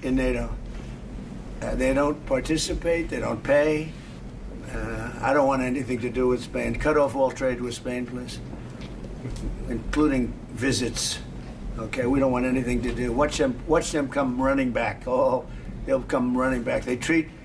in NATO. They don't participate. They don't pay. I don't want anything to do with Spain. Cut off all trade with Spain, please, including visits. Okay, we don't want anything to do. Watch them come running back. Oh, they'll come running back. They treat